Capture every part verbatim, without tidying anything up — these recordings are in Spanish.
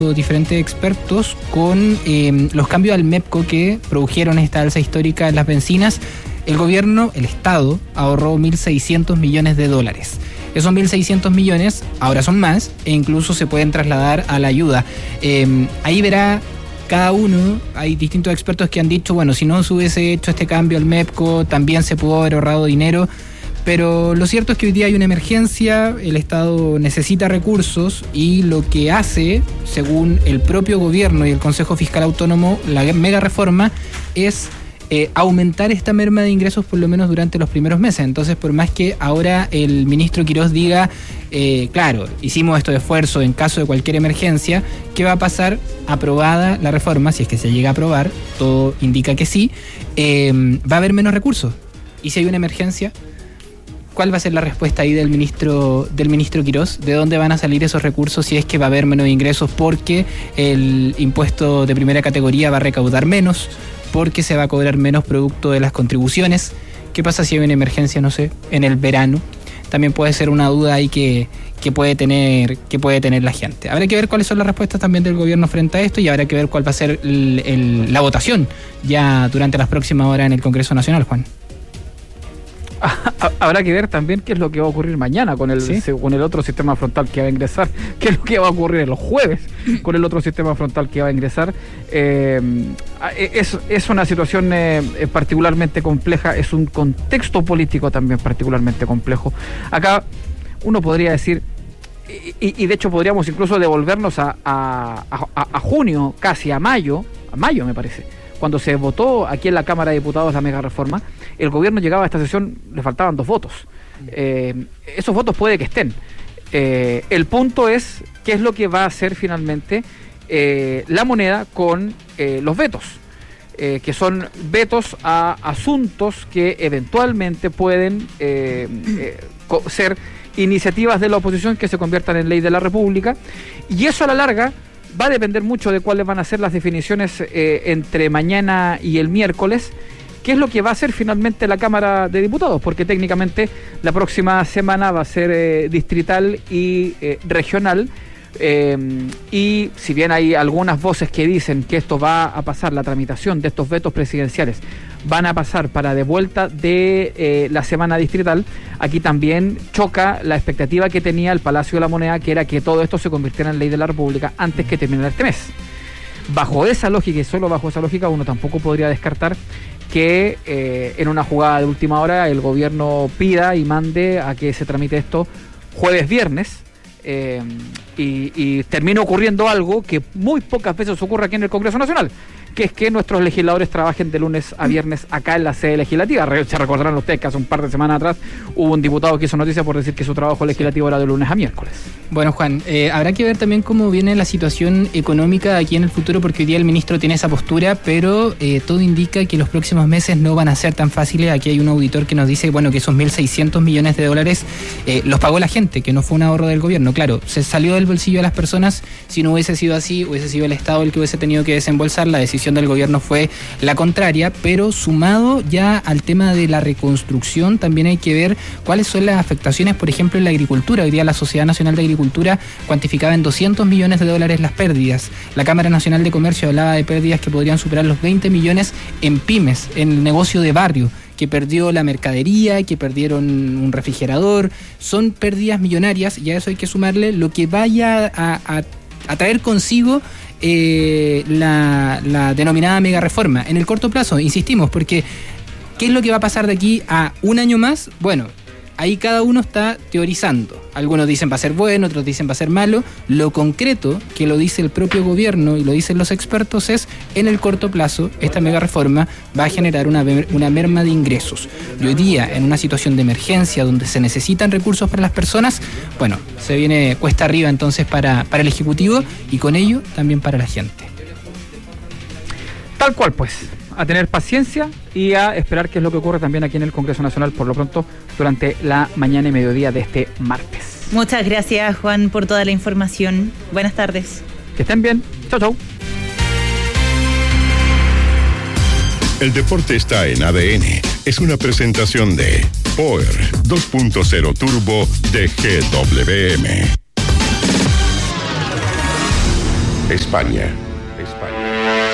diferentes expertos con eh, los cambios al MEPCO que produjeron esta alza histórica en las bencinas. El gobierno, el Estado, ahorró mil seiscientos millones de dólares. Esos mil seiscientos millones ahora son más e incluso se pueden trasladar a la ayuda. Eh, ahí verá cada uno, hay distintos expertos que han dicho, bueno, si no se hubiese hecho este cambio al MEPCO, también se pudo haber ahorrado dinero. Pero lo cierto es que hoy día hay una emergencia, el Estado necesita recursos y lo que hace, según el propio gobierno y el Consejo Fiscal Autónomo, la mega reforma es eh, aumentar esta merma de ingresos por lo menos durante los primeros meses. Entonces, por más que ahora el ministro Quirós diga, eh, claro, hicimos estos esfuerzos en caso de cualquier emergencia, ¿qué va a pasar? Aprobada la reforma, si es que se llega a aprobar, todo indica que sí, eh, va a haber menos recursos. ¿Y si hay una emergencia? ¿Cuál va a ser la respuesta ahí del ministro del ministro Quirós? ¿De dónde van a salir esos recursos si es que va a haber menos ingresos porque el impuesto de primera categoría va a recaudar menos, porque se va a cobrar menos producto de las contribuciones? ¿Qué pasa si hay una emergencia, no sé, en el verano? También puede ser una duda ahí que, que, puede tener, que puede tener la gente. Habrá que ver cuáles son las respuestas también del gobierno frente a esto y habrá que ver cuál va a ser el, el, la votación ya durante las próximas horas en el Congreso Nacional, Juan. Habrá que ver también qué es lo que va a ocurrir mañana con el, ¿sí? con el otro sistema frontal que va a ingresar, qué es lo que va a ocurrir el jueves con el otro sistema frontal que va a ingresar. Eh, es, es una situación eh, particularmente compleja, es un contexto político también particularmente complejo. Acá uno podría decir, y, y de hecho podríamos incluso devolvernos a, a, a, a junio, casi a mayo, a mayo me parece, cuando se votó aquí en la Cámara de Diputados la mega reforma, el gobierno llegaba a esta sesión, le faltaban dos votos. Eh, esos votos puede que estén. Eh, el punto es qué es lo que va a hacer finalmente eh, la moneda con eh, los vetos, eh, que son vetos a asuntos que eventualmente pueden eh, eh, ser iniciativas de la oposición que se conviertan en ley de la República, y eso a la larga va a depender mucho de cuáles van a ser las definiciones eh, entre mañana y el miércoles, qué es lo que va a hacer finalmente la Cámara de Diputados, porque técnicamente la próxima semana va a ser eh, distrital y eh, regional, eh, y si bien hay algunas voces que dicen que esto va a pasar, la tramitación de estos vetos presidenciales van a pasar para de vuelta de eh, la semana distrital, aquí también choca la expectativa que tenía el Palacio de la Moneda, que era que todo esto se convirtiera en ley de la República antes que terminara este mes. Bajo esa lógica, y solo bajo esa lógica, uno tampoco podría descartar que eh, en una jugada de última hora el gobierno pida y mande a que se tramite esto jueves, viernes, eh, y, y termine ocurriendo algo que muy pocas veces ocurre aquí en el Congreso Nacional, que es que nuestros legisladores trabajen de lunes a viernes acá en la sede legislativa. Se recordarán ustedes que hace un par de semanas atrás hubo un diputado que hizo noticia por decir que su trabajo legislativo era de lunes a miércoles. Bueno, Juan, eh, habrá que ver también cómo viene la situación económica aquí en el futuro, porque hoy día el ministro tiene esa postura, pero eh, todo indica que los próximos meses no van a ser tan fáciles. Aquí hay un auditor que nos dice, bueno, que esos mil seiscientos millones de dólares eh, los pagó la gente, que no fue un ahorro del gobierno. Claro, se salió del bolsillo de las personas. Si no hubiese sido así, hubiese sido el Estado el que hubiese tenido que desembolsar. La decisión del gobierno fue la contraria, pero sumado ya al tema de la reconstrucción, también hay que ver cuáles son las afectaciones, por ejemplo, en la agricultura. Hoy día la Sociedad Nacional de Agricultura cuantificaba en doscientos millones de dólares las pérdidas. La Cámara Nacional de Comercio hablaba de pérdidas que podrían superar los veinte millones en pymes, en el negocio de barrio, que perdió la mercadería, que perdieron un refrigerador. Son pérdidas millonarias y a eso hay que sumarle lo que vaya a, a, a traer consigo eh, la, la denominada mega reforma. En el corto plazo, insistimos, porque ¿qué es lo que va a pasar de aquí a un año más? Bueno, ahí cada uno está teorizando. Algunos dicen va a ser bueno, otros dicen va a ser malo. Lo concreto, que lo dice el propio gobierno y lo dicen los expertos, es en el corto plazo esta mega reforma va a generar una, una merma de ingresos. Y hoy día, en una situación de emergencia donde se necesitan recursos para las personas, bueno, se viene cuesta arriba entonces para, para el Ejecutivo y con ello también para la gente. Tal cual, pues. A tener paciencia y a esperar qué es lo que ocurre también aquí en el Congreso Nacional, por lo pronto, durante la mañana y mediodía de este martes. Muchas gracias, Juan, por toda la información. Buenas tardes. Que estén bien. Chau, chau. El deporte está en A D N. Es una presentación de Power dos punto cero Turbo de G W M. España. España.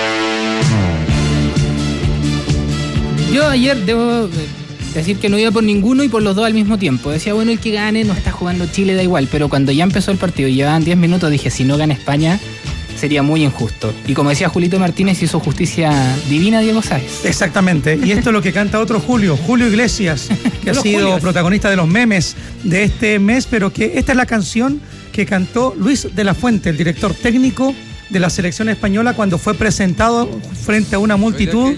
Yo ayer debo decir que no iba por ninguno y por los dos al mismo tiempo. Decía, bueno, el que gane, no está jugando Chile, da igual. Pero cuando ya empezó el partido y llevaban diez minutos, dije, si no gana España, sería muy injusto. Y como decía Julito Martínez, hizo justicia divina Diego Sáez. Exactamente. Y esto es lo que canta otro Julio, Julio Iglesias, que ha sido Julios. protagonista de los memes de este mes, pero que esta es la canción que cantó Luis de la Fuente, el director técnico de la selección española, cuando fue presentado frente a una multitud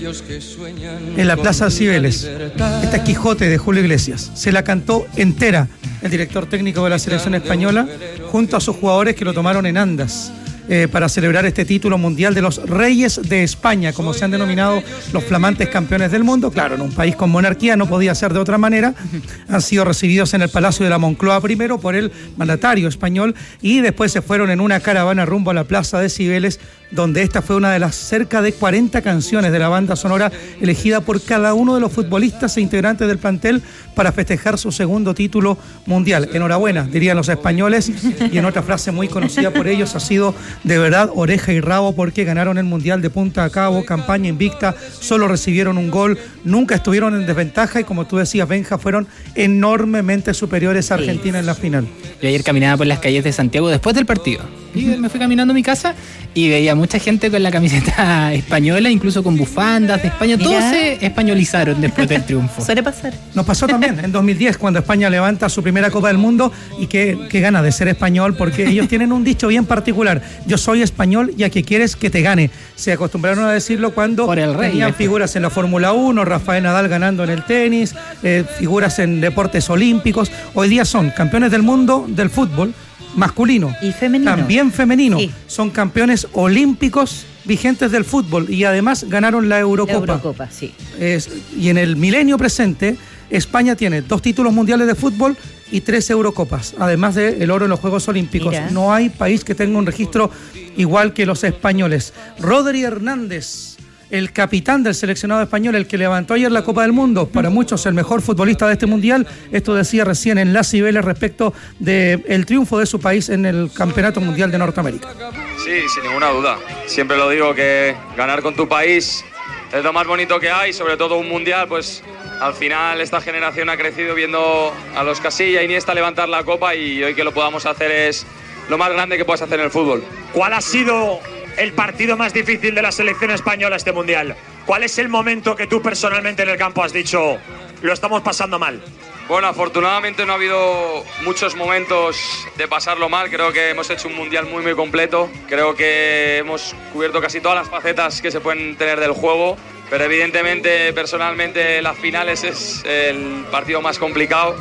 en la Plaza Cibeles. Este es Quijote de Julio Iglesias. Se la cantó entera el director técnico de la selección española junto a sus jugadores que lo tomaron en andas. Eh, para celebrar este título mundial de los Reyes de España, como se han denominado los flamantes campeones del mundo. Claro, en un país con monarquía no podía ser de otra manera. Han sido recibidos en el Palacio de la Moncloa primero por el mandatario español y después se fueron en una caravana rumbo a la Plaza de Cibeles, donde esta fue una de las cerca de cuarenta canciones de la banda sonora elegida por cada uno de los futbolistas e integrantes del plantel para festejar su segundo título mundial. Enhorabuena, dirían los españoles, y en otra frase muy conocida por ellos ha sido de verdad oreja y rabo, porque ganaron el mundial de punta a cabo, campaña invicta, solo recibieron un gol, nunca estuvieron en desventaja y, como tú decías, Benja, fueron enormemente superiores a Argentina sí. en la final. Yo ayer caminaba por las calles de Santiago después del partido y me fui caminando a mi casa y veía mucha gente con la camiseta española, incluso con bufandas de España. Todos Mira. se españolizaron después del triunfo. Suele pasar. Nos pasó también en dos mil diez, cuando España levanta su primera Copa del Mundo y que, que gana de ser español, porque ellos tienen un dicho bien particular: yo soy español y a que quieres que te gane. Se acostumbraron a decirlo cuando Por el rey, tenían figuras en la Fórmula uno, Rafael Nadal ganando en el tenis, eh, figuras en deportes olímpicos. Hoy día son campeones del mundo del fútbol masculino y femenino. También femenino. Sí. Son campeones olímpicos vigentes del fútbol y además ganaron la Eurocopa. La Eurocopa, sí. Es, y en el milenio presente, España tiene dos títulos mundiales de fútbol y tres Eurocopas, además del oro en los Juegos Olímpicos. Mira. No hay país que tenga un registro igual que los españoles. Rodri Hernández, el capitán del seleccionado español, el que levantó ayer la Copa del Mundo, para muchos el mejor futbolista de este mundial. Esto decía recién en Las Cibeles respecto del triunfo de su país en el Campeonato Mundial de Norteamérica. Sí, sin ninguna duda. Siempre lo digo, que ganar con tu país es lo más bonito que hay, sobre todo un mundial. Pues al final esta generación ha crecido viendo a los Casilla, Iniesta levantar la copa, y hoy que lo podamos hacer es lo más grande que puedas hacer en el fútbol. ¿Cuál ha sido el partido más difícil de la selección española este mundial? ¿Cuál es el momento que tú personalmente en el campo has dicho, lo estamos pasando mal? Bueno, afortunadamente no ha habido muchos momentos de pasarlo mal. Creo que hemos hecho un mundial muy muy completo. Creo que hemos cubierto casi todas las facetas que se pueden tener del juego. Pero evidentemente, personalmente, las finales es el partido más complicado.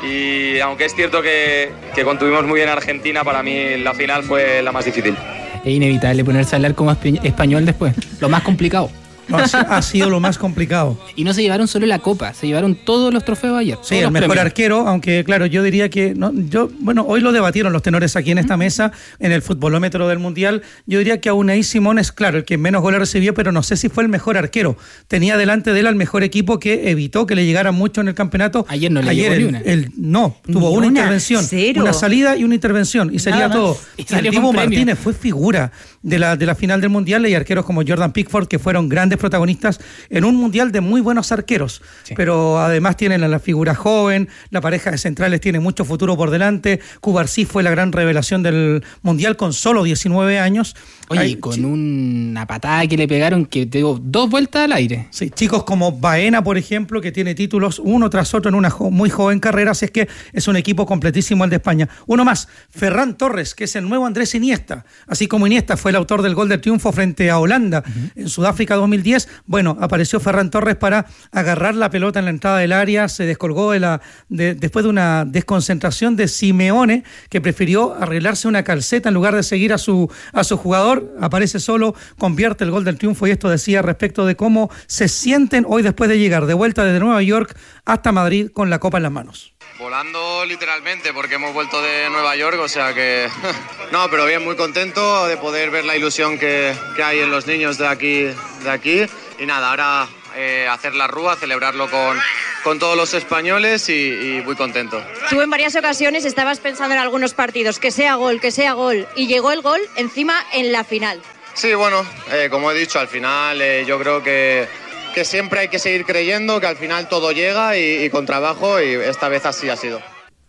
Y aunque es cierto que, que contuvimos muy bien a Argentina, para mí la final fue la más difícil. Es inevitable ponerse a hablar como español después. Lo más complicado. No, ha sido lo más complicado. Y no se llevaron solo la copa, se llevaron todos los trofeos ayer. Sí, el mejor premios. arquero, aunque claro, yo diría que no, yo, bueno, hoy lo debatieron los tenores aquí en esta mesa, en el futbolómetro del Mundial. Yo diría que Unai Simón es, claro, el que menos goles recibió, pero no sé si fue el mejor arquero. Tenía delante de él al mejor equipo que evitó que le llegara mucho en el campeonato. Ayer no le ayer llegó el, ni una. El, no, tuvo ni una, una intervención, cero. una salida y una intervención, y sería Nada todo. Y y el Dibu Martínez fue figura de la, de la final del Mundial, y arqueros como Jordan Pickford, que fueron grandes protagonistas en un mundial de muy buenos arqueros, sí. Pero además tienen a la figura joven, la pareja de centrales tiene mucho futuro por delante. Cubarsí fue la gran revelación del mundial con solo diecinueve años. Oye, Ay, con ch- una patada que le pegaron que te dio dos vueltas al aire. Sí, chicos como Baena, por ejemplo, que tiene títulos uno tras otro en una jo- muy joven carrera, así es que es un equipo completísimo el de España. Uno más, Ferran Torres, que es el nuevo Andrés Iniesta, así como Iniesta fue el autor del gol del triunfo frente a Holanda uh-huh. en Sudáfrica dos mil diez. Bueno, apareció Ferran Torres para agarrar la pelota en la entrada del área, se descolgó de la de, después de una desconcentración de Simeone, que prefirió arreglarse una calceta en lugar de seguir a su, a su jugador. Aparece solo, convierte el gol del triunfo, y esto decía respecto de cómo se sienten hoy después de llegar de vuelta desde Nueva York hasta Madrid con la copa en las manos. Volando literalmente, porque hemos vuelto de Nueva York, o sea que... no, pero bien, muy contento de poder ver la ilusión que, que hay en los niños de aquí, de aquí. Y nada, ahora eh, hacer la rúa, celebrarlo con, con todos los españoles y, y muy contento. Tú en varias ocasiones estabas pensando en algunos partidos, que sea gol, que sea gol, y llegó el gol encima en la final. Sí, bueno, eh, como he dicho, al final eh, yo creo que, que siempre hay que seguir creyendo, que al final todo llega y, y con trabajo, y esta vez así ha sido.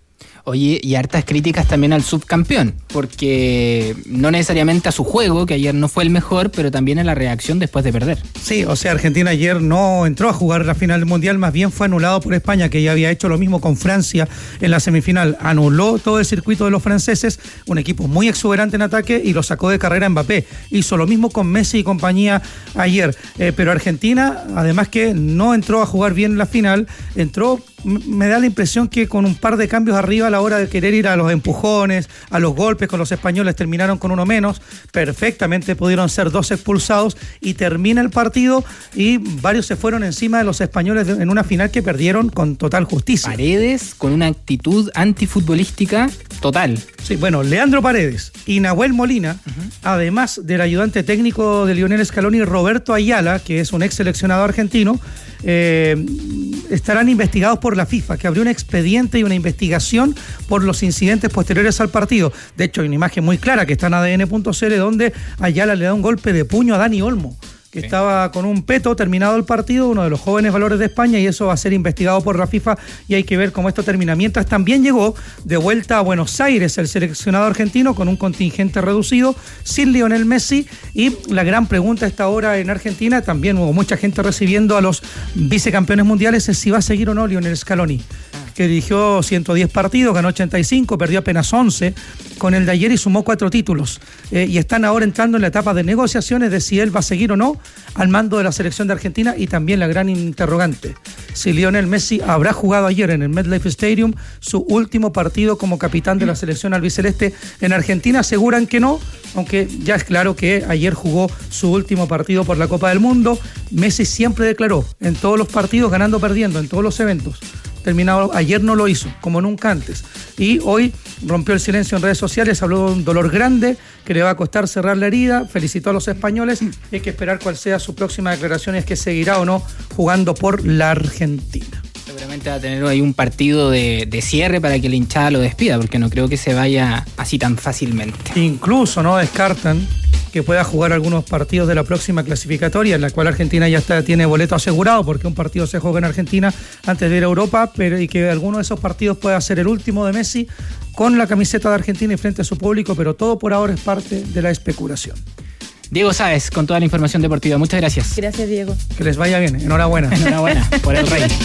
Oye, y hartas críticas también al subcampeón, porque no necesariamente a su juego, que ayer no fue el mejor, pero también a la reacción después de perder. Sí, o sea, Argentina ayer no entró a jugar la final del Mundial, más bien fue anulado por España, que ya había hecho lo mismo con Francia en la semifinal. Anuló todo el circuito de los franceses, un equipo muy exuberante en ataque, y lo sacó de carrera Mbappé. Hizo lo mismo con Messi y compañía ayer. Eh, pero Argentina, además que no entró a jugar bien la final, entró... me da la impresión que con un par de cambios arriba a la hora de querer ir a los empujones, a los golpes con los españoles, terminaron con uno menos, perfectamente pudieron ser dos expulsados y termina el partido y varios se fueron encima de los españoles en una final que perdieron con total justicia. Paredes con una actitud antifutbolística total. Sí, bueno, Leandro Paredes y Nahuel Molina, uh-huh. además del ayudante técnico de Lionel Scaloni, Roberto Ayala, que es un ex seleccionado argentino, eh, estarán investigados por la FIFA, que abrió un expediente y una investigación por los incidentes posteriores al partido. De hecho, hay una imagen muy clara que está en A D N punto C L donde Ayala le da un golpe de puño a Dani Olmo, que sí. estaba con un peto terminado el partido, uno de los jóvenes valores de España, y eso va a ser investigado por la FIFA y hay que ver cómo esto termina. Mientras también llegó de vuelta a Buenos Aires el seleccionado argentino con un contingente reducido, sin Lionel Messi, y la gran pregunta a esta hora en Argentina, también hubo mucha gente recibiendo a los vicecampeones mundiales, es si va a seguir o no Lionel Scaloni, que dirigió ciento diez partidos, ganó ochenta y cinco, perdió apenas once con el de ayer y sumó cuatro títulos. Eh, y están ahora entrando en la etapa de negociaciones de si él va a seguir o no al mando de la selección de Argentina, y también la gran interrogante, si Lionel Messi habrá jugado ayer en el MetLife Stadium su último partido como capitán de la selección albiceleste en Argentina. Aseguran que no, aunque ya es claro que ayer jugó su último partido por la Copa del Mundo. Messi siempre declaró en todos los partidos, ganando o perdiendo, en todos los eventos. Terminado, ayer no lo hizo, como nunca antes. Y hoy rompió el silencio en redes sociales, habló de un dolor grande que le va a costar cerrar la herida, felicitó a los españoles y hay que esperar cuál sea su próxima declaración, es que seguirá o no jugando por la Argentina. Seguramente va a tener ahí un partido de, de cierre para que la hinchada lo despida, porque no creo que se vaya así tan fácilmente. Incluso no descartan que pueda jugar algunos partidos de la próxima clasificatoria, en la cual Argentina ya está, tiene boleto asegurado, porque un partido se juega en Argentina antes de ir a Europa, pero y que alguno de esos partidos pueda ser el último de Messi con la camiseta de Argentina y frente a su público, pero todo por ahora es parte de la especulación. Diego Sáez, con toda la información deportiva. Muchas gracias. Gracias, Diego. Que les vaya bien. Enhorabuena. Enhorabuena por el rey.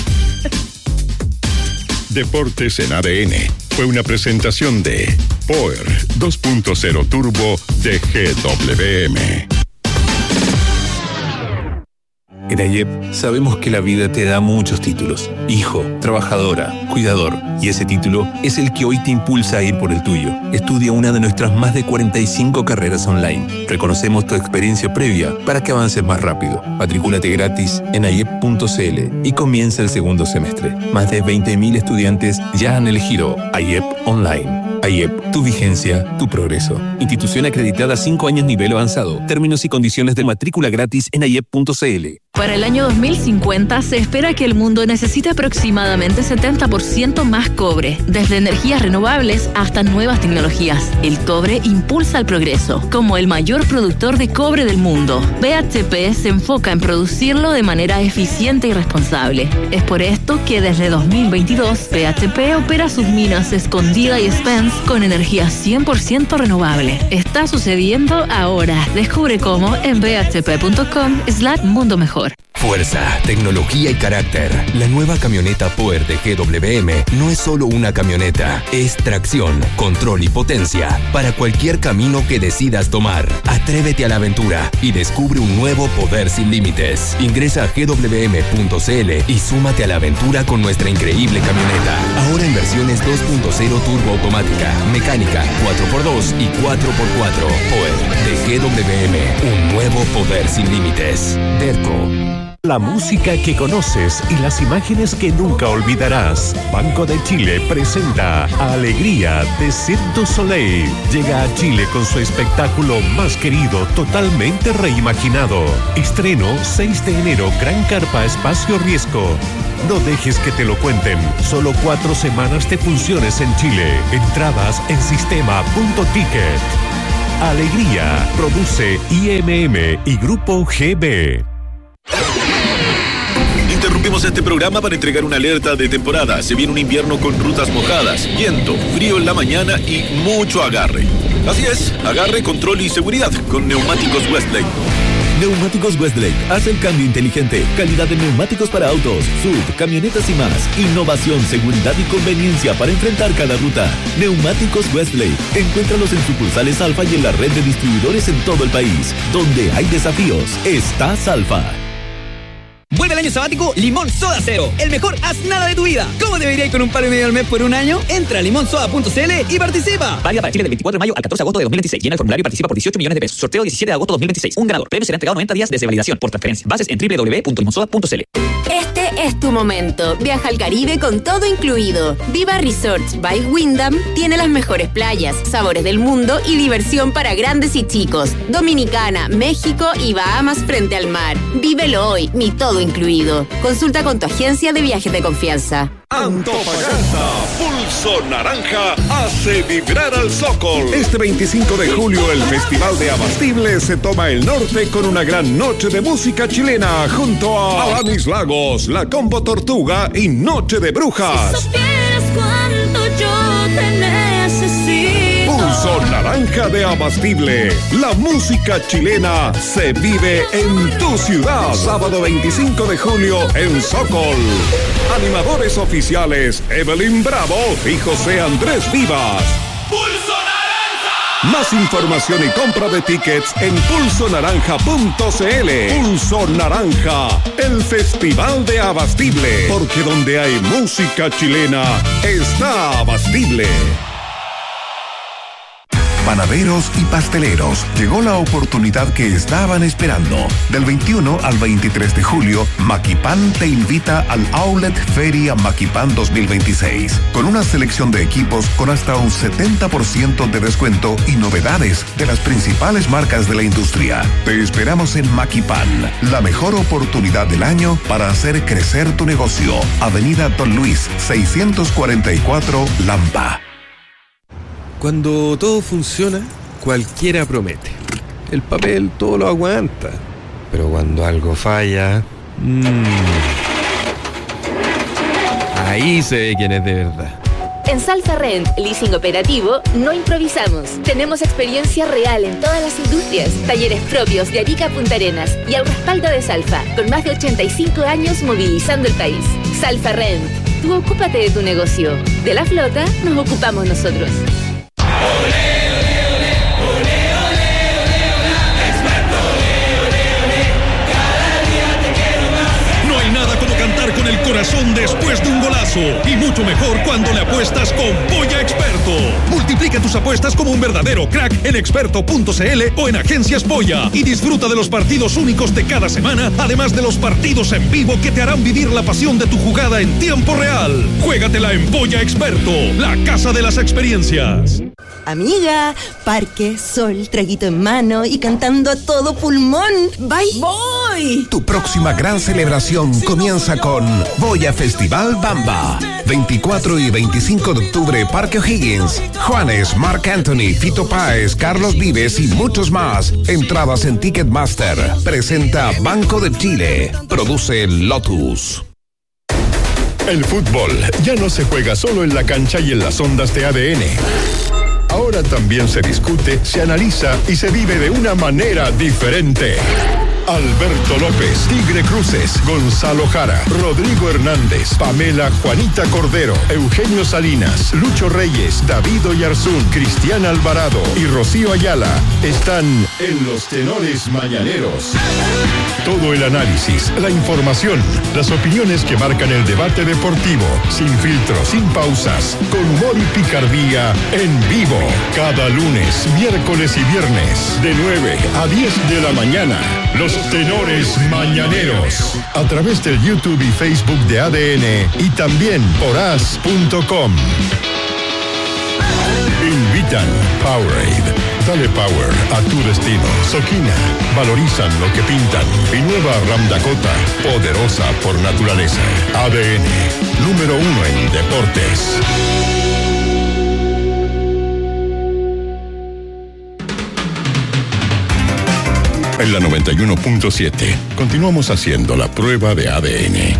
Deportes en A D N fue una presentación de Power dos punto cero Turbo de G W M. En AYEP sabemos que la vida te da muchos títulos: hijo, trabajadora, cuidador. Y ese título es el que hoy te impulsa a ir por el tuyo. Estudia una de nuestras más de cuarenta y cinco carreras online. Reconocemos tu experiencia previa para que avances más rápido. Matricúlate gratis en ayep punto c l y comienza el segundo semestre. Más de veinte mil estudiantes ya han elegido AYEP Online. AYEP, tu vigencia, tu progreso. Institución acreditada cinco años nivel avanzado. Términos y condiciones de matrícula gratis en ayep punto c l. Para el año dos mil cincuenta se espera que el mundo necesite aproximadamente setenta por ciento más cobre, desde energías renovables hasta nuevas tecnologías. El cobre impulsa el progreso. Como el mayor productor de cobre del mundo, B H P se enfoca en producirlo de manera eficiente y responsable. Es por esto que desde dos mil veintidós, B H P opera sus minas Escondida y Spence con energía cien por ciento renovable. Está sucediendo ahora. Descubre cómo en b h p punto com slash mundo mejor. Fuerza, tecnología y carácter. La nueva camioneta Power de G W M no es solo una camioneta, es tracción, control y potencia para cualquier camino que decidas tomar. Atrévete a la aventura y descubre un nuevo poder sin límites. Ingresa a g w m punto c l y súmate a la aventura con nuestra increíble camioneta. Ahora en versiones dos punto cero turbo automática, mecánica, cuatro por dos y cuatro por cuatro. Power de G W M, un nuevo poder sin límites. Derco. La música que conoces y las imágenes que nunca olvidarás. Banco de Chile presenta Alegría de Cirque du Soleil. Llega a Chile con su espectáculo más querido, totalmente reimaginado. Estreno seis de enero, Gran Carpa, Espacio Riesgo. No dejes que te lo cuenten. Solo cuatro semanas de funciones en Chile. Entradas en sistema punto ticket. Alegría. Produce I M M y Grupo G B. Interrumpimos este programa para entregar una alerta de temporada. Se viene un invierno con rutas mojadas, viento, frío en la mañana y mucho agarre. Así es, agarre, control y seguridad con Neumáticos Westlake. Neumáticos Westlake hace el cambio inteligente. Calidad de neumáticos para autos, sub, camionetas y más. Innovación, seguridad y conveniencia para enfrentar cada ruta. Neumáticos Westlake. Encuéntralos en sucursales Alfa y en la red de distribuidores en todo el país. Donde hay desafíos, está Alfa. Vuelve el año sabático Limón Soda Cero, el mejor haz nada de tu vida. ¿Cómo debería ir con un palo y medio al mes por un año? Entra a limón soda punto c l y participa. Válida para Chile del veinticuatro de mayo al catorce de agosto de dos mil veintiséis. Llena el formulario y participa por dieciocho millones de pesos. Sorteo diecisiete de agosto de dos mil veintiséis. Un ganador. Premio será entregado noventa días desde validación por transferencia. Bases en doble u doble u doble u punto limón soda punto c l. Este es tu momento. Viaja al Caribe con todo incluido. Viva Resorts by Wyndham tiene las mejores playas, sabores del mundo y diversión para grandes y chicos. Dominicana, México y Bahamas frente al mar. Vívelo hoy, mi todo incluido. Consulta con tu agencia de viajes de confianza. Antofagasta, Pulso Naranja hace vibrar al Zócol. Este veinticinco de julio el Festival de Abastible se toma el norte con una gran noche de música chilena junto a Alanis Lagos, La Combo Tortuga y Noche de Brujas. Si supieras cuánto yo te necesito. Pulso Naranja de Abastible. La música chilena se vive en tu ciudad. Sábado veinticinco de julio en Zócol. Animadores oficiales Evelyn Bravo y José Andrés Vivas. ¡Pulso Naranja! Más información y compra de tickets en pulso naranja punto c l. Pulso Naranja, el festival de Abastible. Porque donde hay música chilena, está Abastible. Panaderos y pasteleros, llegó la oportunidad que estaban esperando. Del veintiuno al veintitrés de julio, Maquipan te invita al Outlet Feria Maquipan dos mil veintiséis, con una selección de equipos con hasta un setenta por ciento de descuento y novedades de las principales marcas de la industria. Te esperamos en Maquipan, la mejor oportunidad del año para hacer crecer tu negocio. Avenida Don Luis, seiscientos cuarenta y cuatro, Lampa. Cuando todo funciona, cualquiera promete. El papel todo lo aguanta. Pero cuando algo falla... Mmm, ahí se ve quién es de verdad. En Salfa Rent, leasing operativo, no improvisamos. Tenemos experiencia real en todas las industrias. Talleres propios de Arica a Punta Arenas y al respaldo de Salfa, con más de ochenta y cinco años movilizando el país. Salfa Rent, tú ocúpate de tu negocio. De la flota nos ocupamos nosotros. Con el corazón después de un golazo y mucho mejor cuando le apuestas con Polla Experto. Multiplica tus apuestas como un verdadero crack en experto punto c l o en Agencias Polla y disfruta de los partidos únicos de cada semana, además de los partidos en vivo que te harán vivir la pasión de tu jugada en tiempo real. Juégatela en Polla Experto, la casa de las experiencias. Amiga, parque, sol, traguito en mano y cantando a todo pulmón. ¡Bye! ¡Voy! Tu próxima gran celebración comienza con Boya Festival Bamba. veinticuatro y veinticinco de octubre, Parque O'Higgins. Juanes, Marc Anthony, Fito Páez, Carlos Vives y muchos más. Entradas en Ticketmaster. Presenta Banco de Chile. Produce Lotus. El fútbol ya no se juega solo en la cancha y en las ondas de A D N. Ahora también se discute, se analiza y se vive de una manera diferente. Alberto López, Tigre Cruces, Gonzalo Jara, Rodrigo Hernández, Pamela Juanita Cordero, Eugenio Salinas, Lucho Reyes, David Oyarzún, Cristian Alvarado y Rocío Ayala están en los tenores mañaneros. Todo el análisis, la información, las opiniones que marcan el debate deportivo, sin filtros, sin pausas, con humor y picardía, en vivo, cada lunes, miércoles y viernes, de nueve a diez de la mañana. Los tenores mañaneros. A través del YouTube y Facebook de A D N y también por as punto com. Invitan Powerade. Dale power a tu destino. Soquina. Valorizan lo que pintan. Y nueva Ram Dakota. Poderosa por naturaleza. A D N. Número uno en deportes. En la noventa y uno punto siete, continuamos haciendo la prueba de A D N.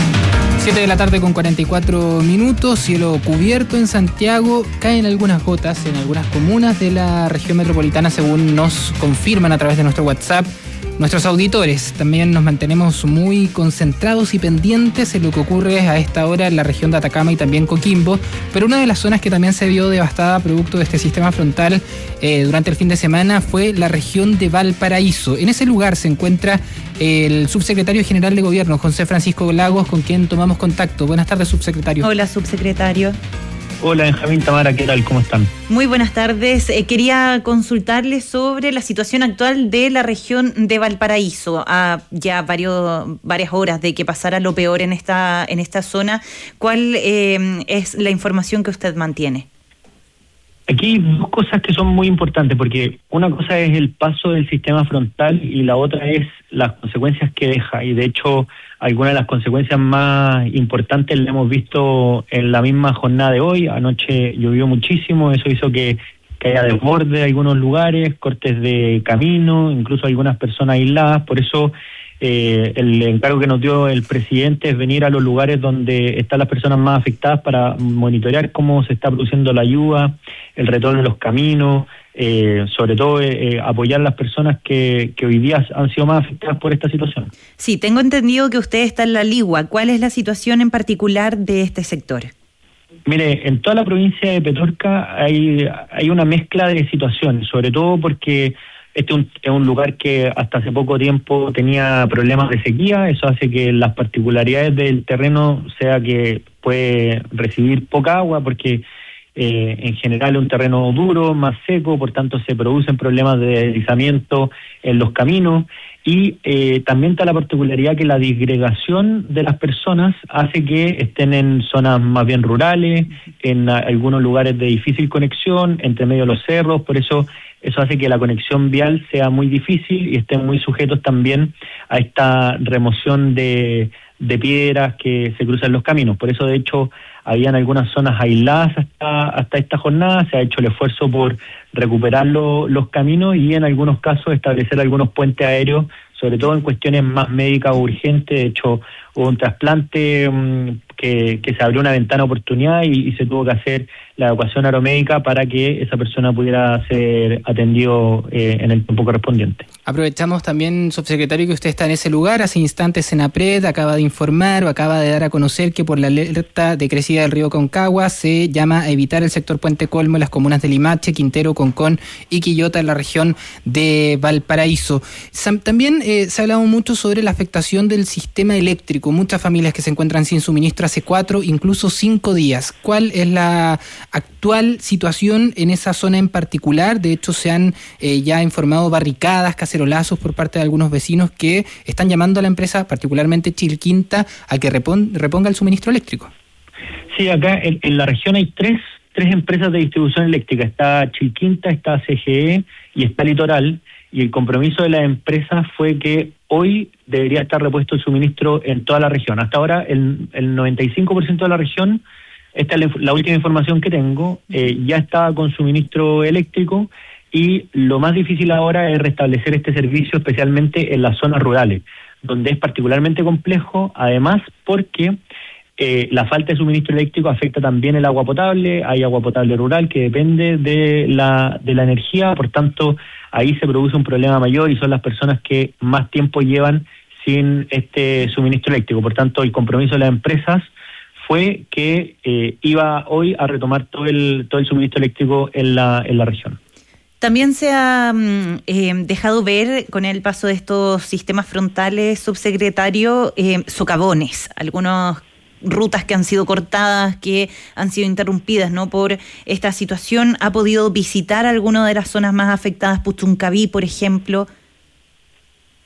siete de la tarde con cuarenta y cuatro minutos, cielo cubierto en Santiago, caen algunas gotas en algunas comunas de la región metropolitana, según nos confirman a través de nuestro WhatsApp nuestros auditores. También nos mantenemos muy concentrados y pendientes en lo que ocurre a esta hora en la región de Atacama y también Coquimbo, pero una de las zonas que también se vio devastada producto de este sistema frontal eh, durante el fin de semana fue la región de Valparaíso. En ese lugar se encuentra el subsecretario general de Gobierno, José Francisco Lagos, con quien tomamos contacto. Buenas tardes, subsecretario. Hola, subsecretario. Hola, Benjamín, Tamara, ¿qué tal? ¿Cómo están? Muy buenas tardes. Eh, quería consultarles sobre la situación actual de la región de Valparaíso. A ya varios, varias horas de que pasara lo peor en esta, en esta zona. ¿Cuál eh, es la información que usted mantiene? Aquí hay dos cosas que son muy importantes, porque una cosa es el paso del sistema frontal y la otra es las consecuencias que deja. Y de hecho, algunas de las consecuencias más importantes las hemos visto en la misma jornada de hoy. Anoche llovió muchísimo, eso hizo que, que haya desborde de algunos lugares, cortes de camino, incluso algunas personas aisladas. Por eso eh, el encargo que nos dio el presidente es venir a los lugares donde están las personas más afectadas para monitorear cómo se está produciendo la lluvia, el retorno de los caminos, eh, sobre todo eh, apoyar a las personas que, que hoy día han sido más afectadas por esta situación. Sí, tengo entendido que usted está en La Ligua. ¿Cuál es la situación en particular de este sector? Mire, en toda la provincia de Petorca hay, hay una mezcla de situaciones, sobre todo porque este es un, es un lugar que hasta hace poco tiempo tenía problemas de sequía. Eso hace que las particularidades del terreno sea que puede recibir poca agua, porque Eh, en general es un terreno duro, más seco, por tanto se producen problemas de deslizamiento en los caminos y eh, también está la particularidad que la disgregación de las personas hace que estén en zonas más bien rurales, en a, algunos lugares de difícil conexión, entre medio de los cerros. Por eso eso hace que la conexión vial sea muy difícil y estén muy sujetos también a esta remoción de, de piedras que se cruzan los caminos. Por eso, de hecho, habían algunas zonas aisladas hasta hasta esta jornada. Se ha hecho el esfuerzo por recuperar lo, los caminos y en algunos casos establecer algunos puentes aéreos, sobre todo en cuestiones más médicas o urgentes. De hecho, hubo un trasplante um, que, que se abrió una ventana de oportunidad y, y se tuvo que hacer la evacuación aeromédica para que esa persona pudiera ser atendido eh, en el tiempo correspondiente. Aprovechamos también, subsecretario, que usted está en ese lugar. Hace instantes Senapred acaba de informar o acaba de dar a conocer que por la alerta de crecida del río Concagua se llama a evitar el sector Puente Colmo en las comunas de Limache, Quintero, Concón y Quillota en la región de Valparaíso. También eh, se ha hablado mucho sobre la afectación del sistema eléctrico. Muchas familias que se encuentran sin suministro hace cuatro, incluso cinco días. ¿Cuál es la actual situación en esa zona en particular? De hecho, se han eh, ya informado barricadas, cacerolazos por parte de algunos vecinos que están llamando a la empresa, particularmente Chilquinta, a que repon, reponga el suministro eléctrico. Sí, acá en, en la región hay tres, tres empresas de distribución eléctrica. Está Chilquinta, está C G E y está Litoral. Y el compromiso de la empresa fue que hoy debería estar repuesto el suministro en toda la región. Hasta ahora el, el noventa y cinco por ciento de la región, esta es la, la última información que tengo, eh, ya está con suministro eléctrico, y lo más difícil ahora es restablecer este servicio, especialmente en las zonas rurales, donde es particularmente complejo, además porque eh, la falta de suministro eléctrico afecta también el agua potable. Hay agua potable rural que depende de la, de la energía, por tanto ahí se produce un problema mayor y son las personas que más tiempo llevan sin este suministro eléctrico. Por tanto, el compromiso de las empresas fue que eh, iba hoy a retomar todo el todo el suministro eléctrico en la en la región. También se ha eh, dejado ver con el paso de estos sistemas frontales, subsecretario, eh, socavones, algunas rutas que han sido cortadas, que han sido interrumpidas, ¿no?, por esta situación. ¿Ha podido visitar alguna de las zonas más afectadas, Puchuncaví, por ejemplo?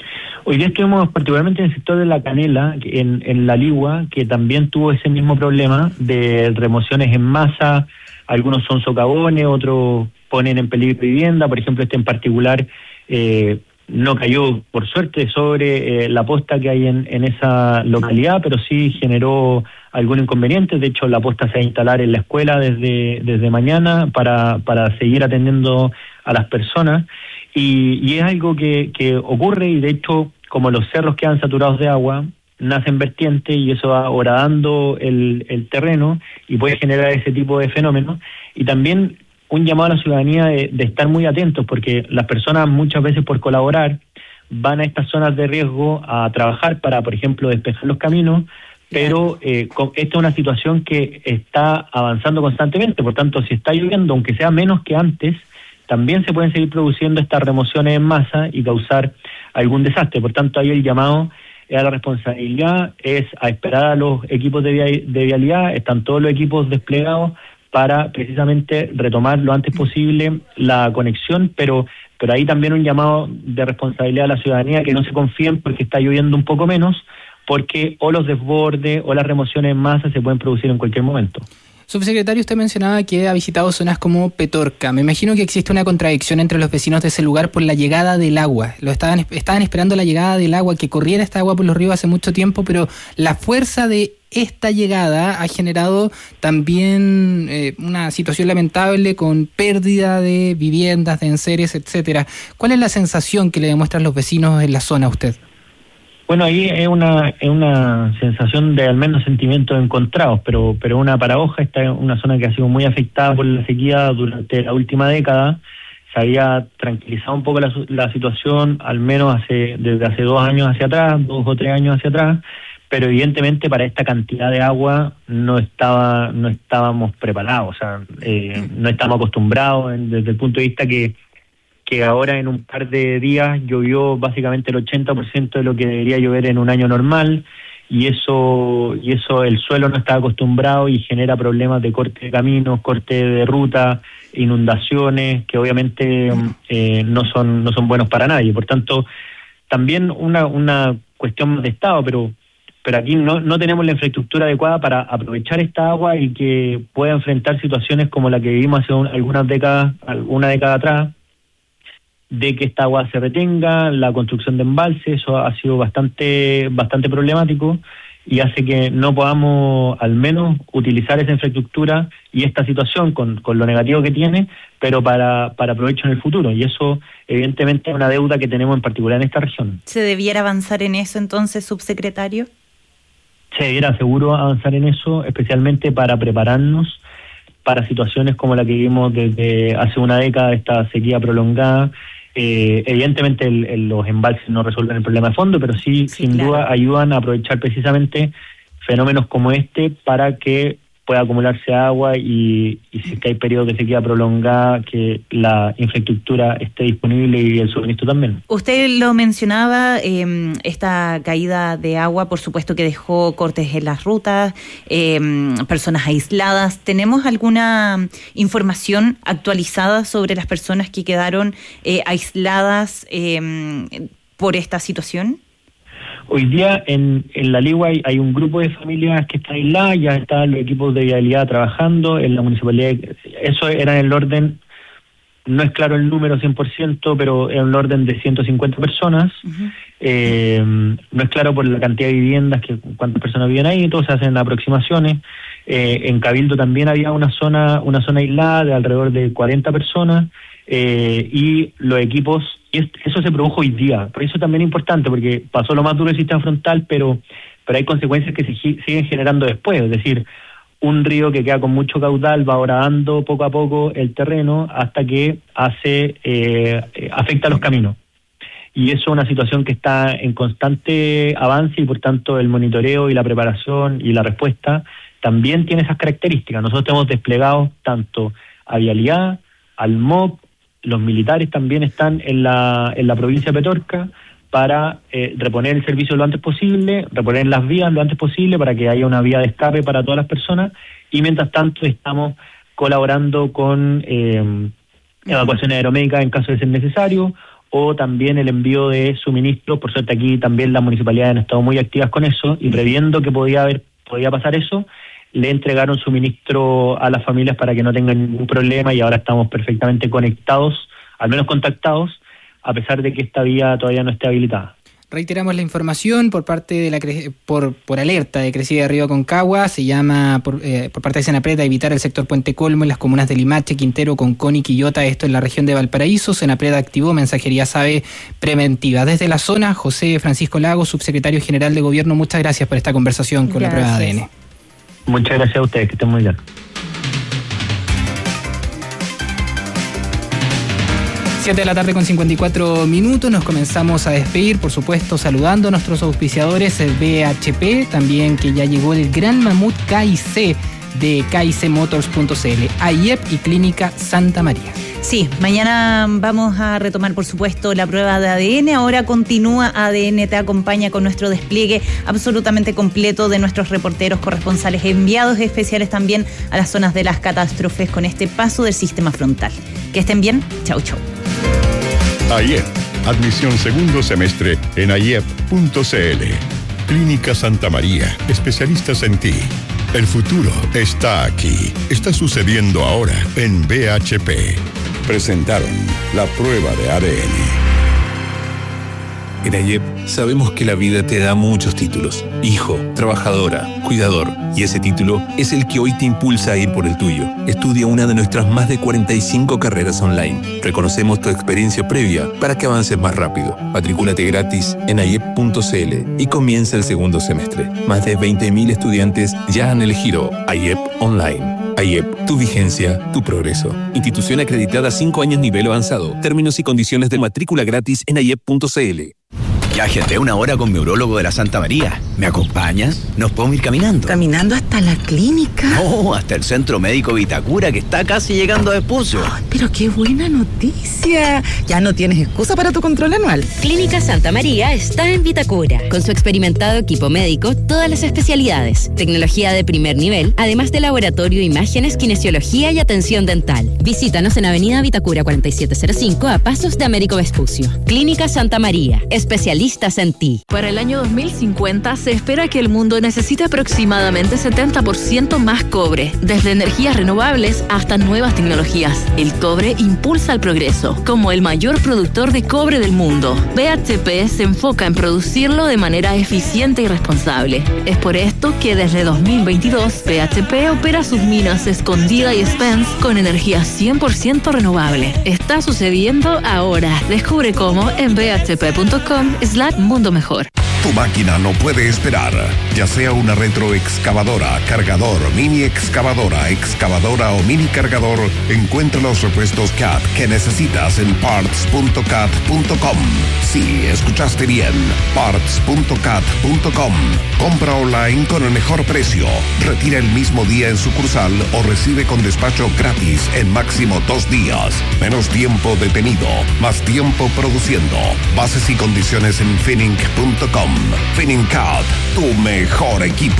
Hoy día estuvimos particularmente en el sector de La Canela, en, en La Ligua, que también tuvo ese mismo problema de remociones en masa. Algunos son socavones, otros ponen en peligro vivienda. Por ejemplo, este en particular eh, no cayó, por suerte, sobre eh, la posta que hay en, en esa localidad, pero sí generó algún inconveniente. De hecho, la posta se va a instalar en la escuela desde, desde mañana para, para seguir atendiendo a las personas. Y, y es algo que, que ocurre, y de hecho, como los cerros quedan saturados de agua, nacen vertientes y eso va horadando el, el terreno y puede generar ese tipo de fenómenos. Y también un llamado a la ciudadanía de, de estar muy atentos, porque las personas muchas veces, por colaborar, van a estas zonas de riesgo a trabajar para, por ejemplo, despejar los caminos, pero eh, con, esta es una situación que está avanzando constantemente. Por tanto, si está lloviendo, aunque sea menos que antes, también se pueden seguir produciendo estas remociones en masa y causar algún desastre. Por tanto, ahí el llamado es a la responsabilidad, es a esperar a los equipos de, via- de vialidad. Están todos los equipos desplegados para precisamente retomar lo antes posible la conexión, pero pero ahí también un llamado de responsabilidad a la ciudadanía, que no se confíen porque está lloviendo un poco menos, porque o los desbordes o las remociones en masa se pueden producir en cualquier momento. Subsecretario, usted mencionaba que ha visitado zonas como Petorca. Me imagino que existe una contradicción entre los vecinos de ese lugar por la llegada del agua. Lo estaban, estaban esperando la llegada del agua, que corriera esta agua por los ríos hace mucho tiempo, pero la fuerza de esta llegada ha generado también eh, una situación lamentable con pérdida de viviendas, de enseres, etcétera. ¿Cuál es la sensación que le demuestran los vecinos en la zona a usted? Bueno, ahí es una es una sensación de al menos sentimientos encontrados, pero pero una paradoja. Esta es una zona que ha sido muy afectada por la sequía durante la última década. Se había tranquilizado un poco la, la situación, al menos hace desde hace dos años hacia atrás, dos o tres años hacia atrás, pero evidentemente para esta cantidad de agua no estaba no estábamos preparados, o sea, eh, no estamos acostumbrados en, desde el punto de vista que que ahora en un par de días llovió básicamente el ochenta por ciento de lo que debería llover en un año normal, y eso y eso el suelo no está acostumbrado y genera problemas de corte de caminos, corte de ruta, inundaciones, que obviamente eh, no son no son buenos para nadie. Por tanto, también una una cuestión de Estado, pero pero aquí no no tenemos la infraestructura adecuada para aprovechar esta agua y que pueda enfrentar situaciones como la que vivimos hace un, algunas décadas, alguna década atrás, de que esta agua se retenga, la construcción de embalses. Eso ha sido bastante bastante problemático y hace que no podamos al menos utilizar esa infraestructura y esta situación con, con lo negativo que tiene, pero para, para provecho en el futuro. Y eso evidentemente es una deuda que tenemos en particular en esta región. ¿Se debiera avanzar en eso entonces, subsecretario? Se debiera seguro avanzar en eso, especialmente para prepararnos para situaciones como la que vivimos desde hace una década, esta sequía prolongada. Eh, evidentemente el, el, los embalses no resuelven el problema de fondo, pero sí, sí sin claro. duda ayudan a aprovechar precisamente fenómenos como este para que pueda acumularse agua y, y si es que hay periodos de sequía prolongada, que la infraestructura esté disponible y el suministro también. Usted lo mencionaba, eh, esta caída de agua, por supuesto que dejó cortes en las rutas, eh, personas aisladas. ¿Tenemos alguna información actualizada sobre las personas que quedaron eh, aisladas eh, por esta situación? Hoy día en, en La Ligua hay, hay un grupo de familias que están aisladas, ya están los equipos de vialidad trabajando en la municipalidad. Eso era en el orden, no es claro el número cien por ciento, pero en el orden de ciento cincuenta personas. Uh-huh. Eh, no es claro por la cantidad de viviendas, que cuántas personas viven ahí, entonces se hacen aproximaciones. Eh, en Cabildo también había una zona, una zona aislada de alrededor de cuarenta personas. Eh, y los equipos, y eso se produjo hoy día, por eso también es importante, porque pasó lo más duro del sistema frontal, pero pero hay consecuencias que se siguen generando después, es decir, un río que queda con mucho caudal va horadando poco a poco el terreno hasta que hace eh, afecta a los caminos, y eso es una situación que está en constante avance, y por tanto el monitoreo y la preparación y la respuesta también tiene esas características. Nosotros tenemos desplegados tanto a vialidad, al M O P. Los militares también están en la en la provincia de Petorca para eh, reponer el servicio lo antes posible, reponer las vías lo antes posible para que haya una vía de escape para todas las personas, y mientras tanto estamos colaborando con eh, evacuaciones aeromédicas en caso de ser necesario, o también el envío de suministros. Por suerte aquí también las municipalidades han estado muy activas con eso, y previendo que podía haber podía pasar eso, le entregaron suministro a las familias para que no tengan ningún problema, y ahora estamos perfectamente conectados, al menos contactados, a pesar de que esta vía todavía no esté habilitada. Reiteramos la información por parte de la cre- por por alerta de crecida de río Aconcagua. Se llama por, eh, por parte de Senapred a evitar el sector Puente Colmo en las comunas de Limache, Quintero, Concón y Quillota, esto en la región de Valparaíso. Senapred activó mensajería SABE preventiva. Desde la zona, José Francisco Lagos, subsecretario general de Gobierno, muchas gracias por esta conversación con gracias. La prueba de A D N. Muchas gracias a ustedes, que estén muy bien. siete de la tarde con cincuenta y cuatro minutos, nos comenzamos a despedir, por supuesto, saludando a nuestros auspiciadores, el B H P, también que ya llegó el Gran Mamut K I C de K I C Motors punto C L, A I E P y Clínica Santa María. Sí, mañana vamos a retomar, por supuesto, la prueba de A D N. Ahora continúa A D N, te acompaña con nuestro despliegue absolutamente completo de nuestros reporteros corresponsales, enviados especiales también a las zonas de las catástrofes con este paso del sistema frontal. Que estén bien, chau chau. A I E P, admisión segundo semestre en A I E P punto C L. Clínica Santa María, especialistas en ti. El futuro está aquí. Está sucediendo ahora en B H P. Presentaron la prueba de A D N. En A I E P sabemos que la vida te da muchos títulos. Hijo, trabajadora, cuidador. Y ese título es el que hoy te impulsa a ir por el tuyo. Estudia una de nuestras más de cuarenta y cinco carreras online. Reconocemos tu experiencia previa para que avances más rápido. Matricúlate gratis en A I E P punto C L y comienza el segundo semestre. Más de veinte mil estudiantes ya han elegido A I E P Online. A I E P, tu vigencia, tu progreso. Institución acreditada cinco años nivel avanzado. Términos y condiciones de matrícula gratis en A I E P punto C L. Ya agendé una hora con mi urólogo de la Santa María. ¿Me acompañas? ¿Nos podemos ir caminando? ¿Caminando hasta la clínica? No, hasta el Centro Médico Vitacura, que está casi llegando a Vespucio. Oh, pero qué buena noticia. Ya no tienes excusa para tu control anual. Clínica Santa María está en Vitacura. Con su experimentado equipo médico, todas las especialidades. Tecnología de primer nivel, además de laboratorio, imágenes, kinesiología y atención dental. Visítanos en Avenida Vitacura cuarenta y siete cero cinco, a pasos de Américo Vespucio. Clínica Santa María, especialista en ti. Para el año dos mil cincuenta se espera que el mundo necesite aproximadamente setenta por ciento más cobre, desde energías renovables hasta nuevas tecnologías. El cobre impulsa el progreso, como el mayor productor de cobre del mundo. B H P se enfoca en producirlo de manera eficiente y responsable. Es por esto que desde dos mil veintidós B H P opera sus minas Escondida y Spence con energía cien por ciento renovable. Está sucediendo ahora. Descubre cómo en b h p punto com slash mundo mejor. Tu máquina no puede esperar. Ya sea una retroexcavadora, cargador, mini excavadora, excavadora o mini cargador, encuentra los repuestos C A T que necesitas en parts punto cat punto com. Sí, escuchaste bien. parts punto cat punto com. Compra online con el mejor precio. Retira el mismo día en sucursal o recibe con despacho gratis en máximo dos días. Menos tiempo detenido, más tiempo produciendo. Bases y condiciones en finning punto com. Finincat, tu mejor equipo.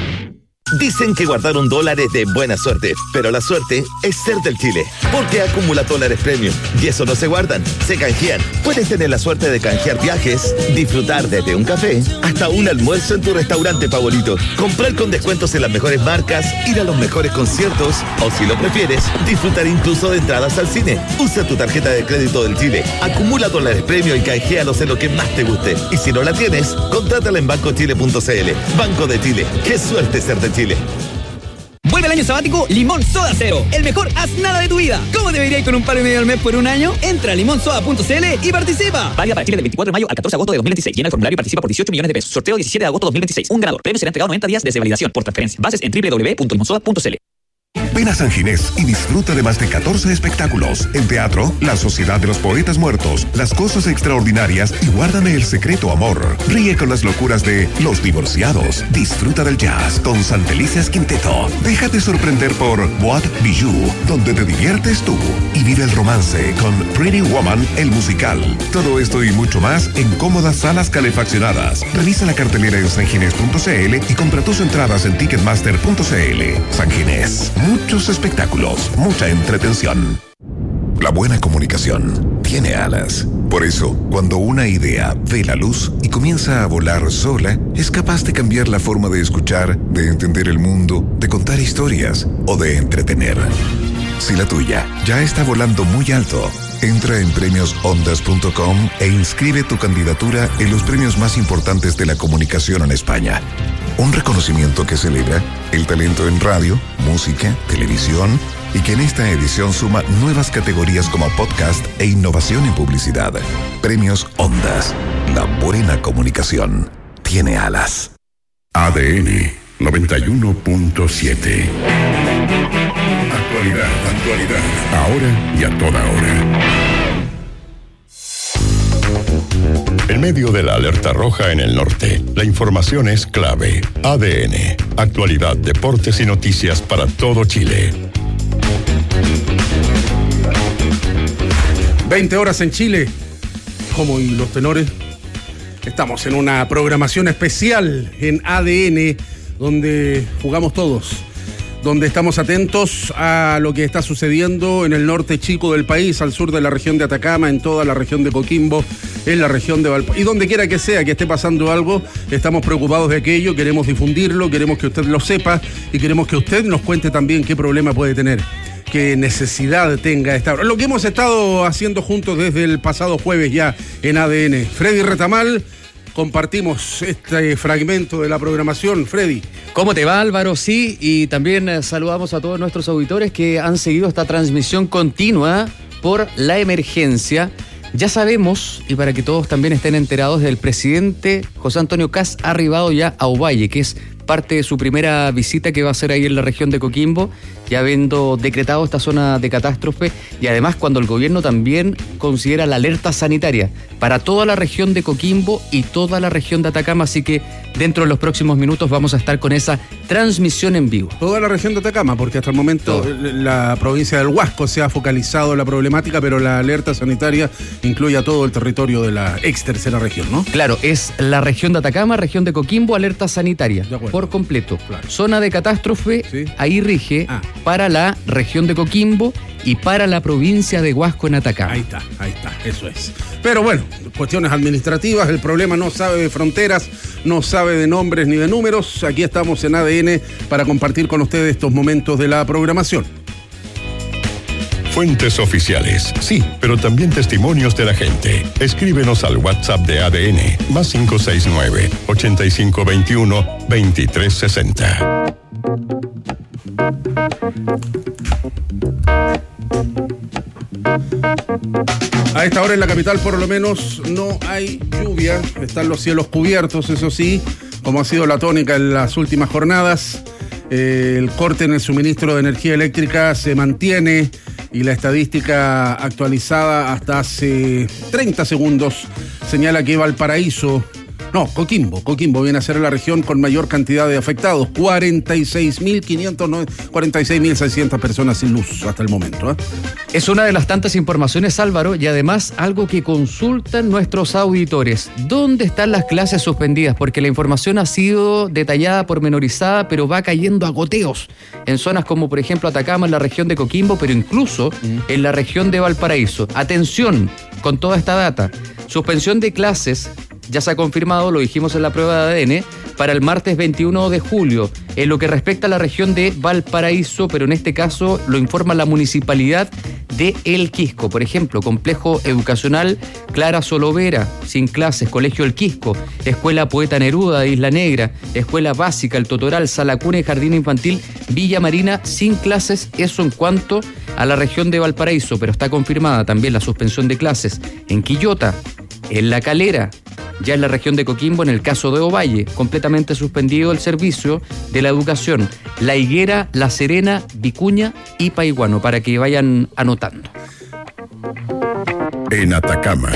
Dicen que guardar un dólar es de buena suerte, pero la suerte es ser del Chile, porque acumula dólares premium y eso no se guardan, se canjean. Puedes tener la suerte de canjear viajes, disfrutar desde un café hasta un almuerzo en tu restaurante favorito, comprar con descuentos en las mejores marcas, ir a los mejores conciertos o, si lo prefieres, disfrutar incluso de entradas al cine. Usa tu tarjeta de crédito del Chile, acumula dólares premium y canjealos en lo que más te guste. Y si no la tienes, contrátala en banco chile punto c l. Banco de Chile, qué suerte ser de Chile. Vuelve el año sabático Limón Soda Cero, el mejor haz nada de tu vida. ¿Cómo debería ir con un palo y medio al mes por un año? Entra a limón soda punto c l y participa. Válida para Chile del veinticuatro de mayo al catorce de agosto de dos mil veintiséis. Llena el formulario y participa por dieciocho millones de pesos. Sorteo diecisiete de agosto de dos mil veintiséis. Un ganador. Premio será entregado noventa días desde validación por transferencia. Bases en doble u doble u doble u punto limón soda punto c l. Ven a San Ginés y disfruta de más de catorce espectáculos. En teatro, La Sociedad de los Poetas Muertos, Las Cosas Extraordinarias y Guárdame el Secreto Amor. Ríe con las locuras de Los Divorciados. Disfruta del jazz con Santelicias Quinteto. Déjate sorprender por Boîte Bijou, donde te diviertes tú. Y vive el romance con Pretty Woman, el musical. Todo esto y mucho más en cómodas salas calefaccionadas. Revisa la cartelera en sanginés punto c l y compra tus entradas en ticketmaster punto c l. San Ginés. Muchos espectáculos, mucha entretención. La buena comunicación tiene alas. Por eso, cuando una idea ve la luz y comienza a volar sola, es capaz de cambiar la forma de escuchar, de entender el mundo, de contar historias o de entretener. Si la tuya ya está volando muy alto, entra en premios ondas punto com e inscribe tu candidatura en los premios más importantes de la comunicación en España. Un reconocimiento que celebra el talento en radio, música, televisión y que en esta edición suma nuevas categorías como podcast e innovación en publicidad. Premios Ondas. La buena comunicación tiene alas. A D N noventa y uno punto siete. Actualidad, actualidad. Ahora y a toda hora. En medio de la alerta roja en el norte, la información es clave. A D N, actualidad, deportes y noticias para todo Chile. veinte horas en Chile, como y los tenores. Estamos en una programación especial en A D N, donde jugamos todos, donde estamos atentos a lo que está sucediendo en el norte chico del país, al sur de la región de Atacama, en toda la región de Coquimbo, en la región de Valparaíso, y donde quiera que sea que esté pasando algo, estamos preocupados de aquello, queremos difundirlo, queremos que usted lo sepa y queremos que usted nos cuente también qué problema puede tener, qué necesidad tenga esta. Lo que hemos estado haciendo juntos desde el pasado jueves ya en A D N. Freddy Retamal, compartimos este fragmento de la programación. Freddy. ¿Cómo te va, Álvaro? Sí, y también eh, saludamos a todos nuestros auditores que han seguido esta transmisión continua por la emergencia. Ya sabemos, y para que todos también estén enterados, el presidente José Antonio Kast ha arribado ya a Ovalle, que es parte de su primera visita que va a hacer ahí en la región de Coquimbo, ya habiendo decretado esta zona de catástrofe, y además cuando el gobierno también considera la alerta sanitaria para toda la región de Coquimbo y toda la región de Atacama, así que dentro de los próximos minutos vamos a estar con esa transmisión en vivo. Toda la región de Atacama, porque hasta el momento Todo. la provincia del Huasco se ha focalizado la problemática, pero la alerta sanitaria incluye a todo el territorio de la ex tercera región, ¿no? Claro, es la región de Atacama, región de Coquimbo, alerta sanitaria por completo. Claro. Zona de catástrofe, ¿sí? Ahí rige ah. para la región de Coquimbo y para la provincia de Huasco en Atacama. Ahí está, ahí está, eso es. Pero bueno, cuestiones administrativas, el problema no sabe de fronteras, no sabe de nombres ni de números. Aquí estamos en A D N para compartir con ustedes estos momentos de la programación. Fuentes oficiales, sí, pero también testimonios de la gente. Escríbenos al WhatsApp de A D N, más cinco seis nueve, ochenta y cinco veintiuno, veintitrés sesenta. A esta hora en la capital por lo menos no hay lluvia, están los cielos cubiertos, eso sí, como ha sido la tónica en las últimas jornadas. Eh, el corte en el suministro de energía eléctrica se mantiene y la estadística actualizada hasta hace treinta segundos señala que Valparaíso, no, Coquimbo, Coquimbo viene a ser la región con mayor cantidad de afectados, cuarenta y seis mil seiscientas personas sin luz hasta el momento. ¿eh? Es una de las tantas informaciones, Álvaro, y además algo que consultan nuestros auditores. ¿Dónde están las clases suspendidas? Porque la información ha sido detallada, pormenorizada, pero va cayendo a goteos en zonas como, por ejemplo, Atacama, en la región de Coquimbo, pero incluso mm. en la región de Valparaíso. Atención con toda esta data. Suspensión de clases ya se ha confirmado, lo dijimos en la prueba de A D N, para el martes veintiuno de julio. En lo que respecta a la región de Valparaíso, pero en este caso lo informa la municipalidad de El Quisco. Por ejemplo, complejo educacional Clara Solovera, sin clases, colegio El Quisco, escuela Poeta Neruda de Isla Negra, escuela básica El Totoral, Sala Cuna y Jardín Infantil Villa Marina, sin clases. Eso en cuanto a la región de Valparaíso, pero está confirmada también la suspensión de clases en Quillota, en La Calera, ya en la región de Coquimbo, en el caso de Ovalle, completamente suspendido el servicio de la educación. La Higuera, La Serena, Vicuña y Paiguano, para que vayan anotando. En Atacama.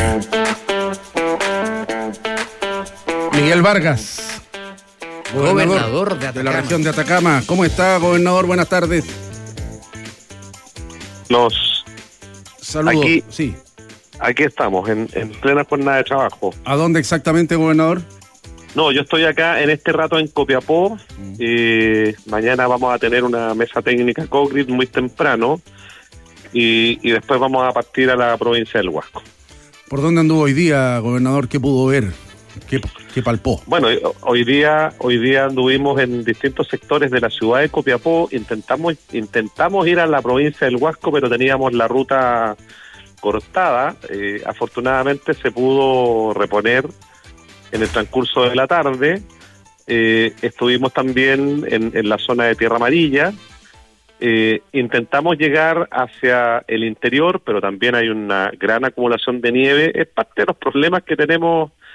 Miguel Vargas, gobernador, gobernador de, Atacama. de la región de Atacama. ¿Cómo está, gobernador? Buenas tardes. Los saludos. Aquí, sí. Aquí estamos, en, en plena jornada de trabajo. ¿A dónde exactamente, gobernador? No, yo estoy acá en este rato en Copiapó. Mm. Y mañana vamos a tener una mesa técnica COGRID muy temprano. y, y después vamos a partir a la provincia del Huasco. ¿Por dónde anduvo hoy día, gobernador? ¿Qué pudo ver? ¿Qué, qué palpó? Bueno, hoy día hoy día anduvimos en distintos sectores de la ciudad de Copiapó. Intentamos intentamos ir a la provincia del Huasco, pero teníamos la ruta cortada. Eh, afortunadamente se pudo reponer en el transcurso de la tarde. Eh, estuvimos también en, en la zona de Tierra Amarilla. Eh, intentamos llegar hacia el interior, pero también hay una gran acumulación de nieve. Es parte de los problemas que tenemos